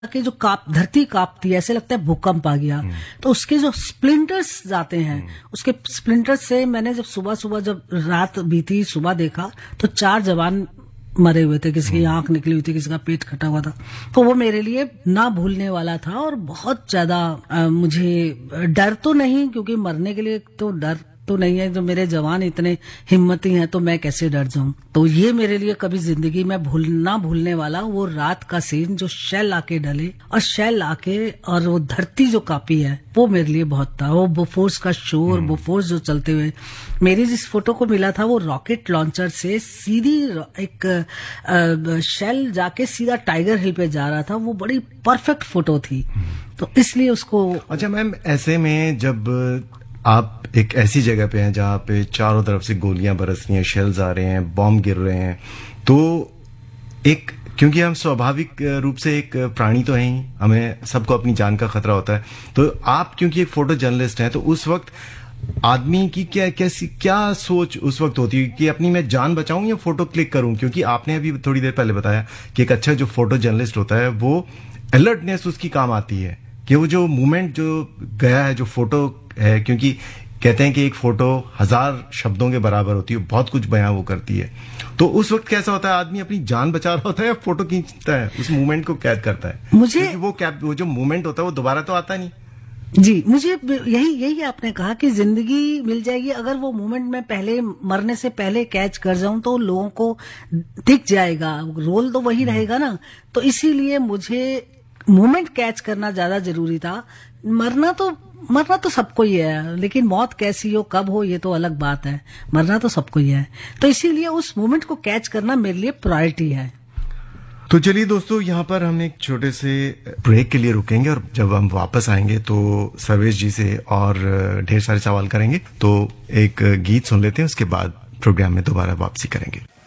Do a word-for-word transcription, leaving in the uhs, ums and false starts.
कि जो काप धरती कांपती है, ऐसे लगता है भूकंप आ गया। तो उसके जो स्प्लिंटर्स जाते हैं, उसके स्प्लिंटर्स से मैंने जब सुबह सुबह जब रात बीती सुबह देखा तो चार जवान मरे हुए थे, किसी की आंख निकली हुई थी, किसी का पेट कटा हुआ था। तो वो मेरे लिए ना भूलने वाला था और बहुत ज्यादा मुझे डर तो नहीं, क्योंकि मरने के लिए तो डर तो नहीं है, जो मेरे जवान इतने हिम्मती हैं तो मैं कैसे डर जाऊं। तो ये मेरे लिए कभी जिंदगी में भूल ना भूलने वाला वो रात का सीन, जो शेल आके डले और शेल आके और वो धरती जो कांपी है, वो मेरे लिए बहुत था। वो बोफोर्स का शोर, बोफोर्स जो चलते हुए, मेरी जिस फोटो को मिला था वो रॉकेट लॉन्चर से सीधी एक आ, शेल जाके सीधा टाइगर हिल पे जा रहा था। वो बड़ी परफेक्ट फोटो थी, तो इसलिए उसको। अच्छा मैम, ऐसे में जब आप एक ऐसी जगह पे हैं जहाँ पे चारों तरफ से गोलियां बरस रही हैं, शेल्स आ रहे हैं, बॉम्ब गिर रहे हैं, तो एक, क्योंकि हम स्वाभाविक रूप से एक प्राणी तो हैं ही, हमें सबको अपनी जान का खतरा होता है, तो आप क्योंकि एक फोटो जर्नलिस्ट हैं, तो उस वक्त आदमी की क्या कैसी क्या सोच उस वक्त होती है कि अपनी मैं जान बचाऊं या फोटो क्लिक करूं? क्योंकि आपने अभी थोड़ी देर पहले बताया कि एक अच्छा जो फोटो जर्नलिस्ट होता है वो अलर्टनेस उसकी काम आती है, कि वो जो मूवमेंट जो गया है, जो फोटो है, क्योंकि कहते हैं कि एक फोटो हजार शब्दों के बराबर होती है, बहुत कुछ बयां वो करती है। तो उस वक्त कैसा होता है, आदमी अपनी जान बचा रहा होता है या फोटो खींचता है, उस मूवमेंट को कैद करता है? मुझे वो कैप वो जो मूवमेंट होता है वो दोबारा तो आता नहीं। जी, मुझे यही यही आपने कहा कि जिंदगी मिल जाएगी अगर वो मोमेंट में पहले मरने से पहले कैच कर जाऊं तो लोगों को दिख जाएगा, रोल तो वही रहेगा ना। तो इसीलिए मुझे मोमेंट कैच करना ज्यादा जरूरी था। मरना तो मरना तो सबको ही है, लेकिन मौत कैसी हो, कब हो, ये तो अलग बात है। मरना तो सबको ही है, तो इसीलिए उस मोमेंट को कैच करना मेरे लिए प्रायोरिटी है। तो चलिए दोस्तों, यहाँ पर हम एक छोटे से ब्रेक के लिए रुकेंगे और जब हम वापस आएंगे तो सर्वेश जी से और ढेर सारे सवाल करेंगे। तो एक गीत सुन लेते हैं, उसके बाद प्रोग्राम में दोबारा वापसी करेंगे।